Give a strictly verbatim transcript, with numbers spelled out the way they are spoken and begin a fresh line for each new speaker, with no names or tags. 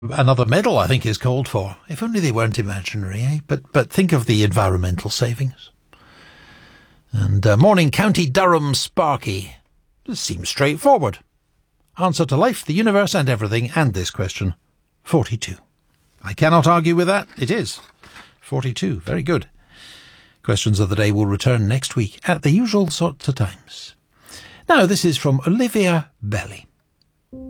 Another medal, I think, is called for. If only they weren't imaginary, eh? But, but think of the environmental savings. And uh, morning, County Durham Sparky. This seems straightforward. Answer to life, the universe and everything, and this question. forty-two. I cannot argue with that. It is. forty-two. Very good. Questions of the day will return next week at the usual sorts of times. Now, this is from Olivia Belly.